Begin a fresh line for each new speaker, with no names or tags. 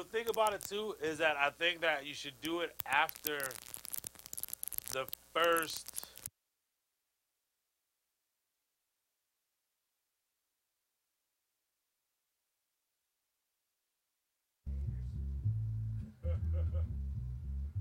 thing about it too is that I think that you should do it after the first